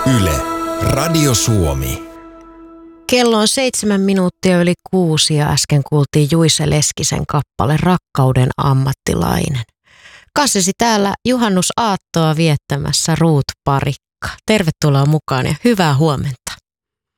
Yle, Radio Suomi. Kello on 7 minuuttia yli 6 ja äsken kuultiin Juise Leskisen kappale Rakkauden ammattilainen. Kanssasi täällä juhannusaattoa viettämässä Ruut Parikka. Tervetuloa mukaan ja hyvää huomenta.